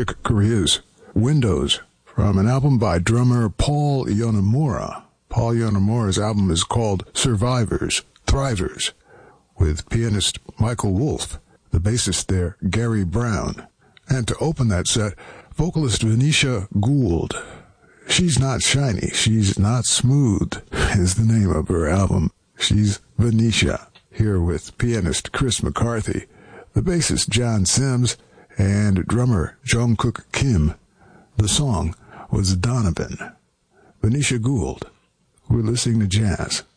Chick Corea's Windows from an album by drummer Paul Yonemura. Paul Yonemura's album is called Survivors, Thrivers, with pianist Michael Wolff, the bassist there, Gary Brown. And to open that set, vocalist Venetia Gould. She's Not Shiny, She's Not Smooth is the name of her album. She's Venetia, here with pianist Chris McCarthy, the bassist John Sims, and drummer Jungkook Kim. The song was Donovan. Venetia Gould. We're listening to jazz.